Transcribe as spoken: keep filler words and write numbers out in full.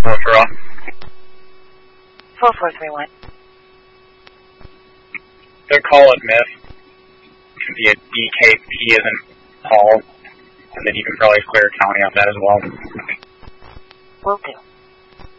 referral. four four three one. Their call is missed. It should be a D K P as in Paul, and then you can probably clear county off that as well. Will do.